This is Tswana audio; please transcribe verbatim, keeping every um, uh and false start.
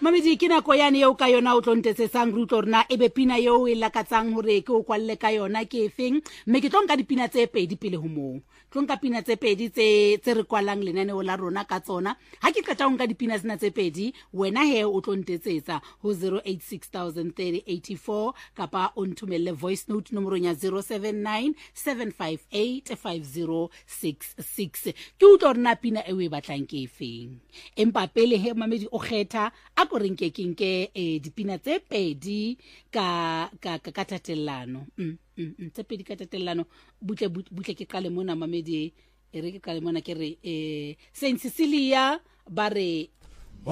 Mamedi ke nako yane eo ka yona o tlontetsetsang re utlwa rena ebe pina eo e lakatsang hore ke o kwalle ka yona ke efeng mme ke tlonka dipina tse pedi pele ho moo tlonka pina tse pedi tse tse re kwalang lenaneo la rona ka tsona ha ke qeta nka dipina tsena tse pedi wena he o tlontetsetsa ho zero eight six thousand thirty eighty-four kapa o nthumelle voice note nomorong ya zero seven nine seven five eight five zero six six ke utlwa rena pina eo e batlang ke efeng empa pele he Mamedi o kgetha a ko reng ke kenke eh, dipina tse pedi ka ka ka tatellano mm, mm, mm, tse pedi ka tatellano butle butle ke qale mona Mamedi e re ke qale mona ke re eh Saint Cecilia ba re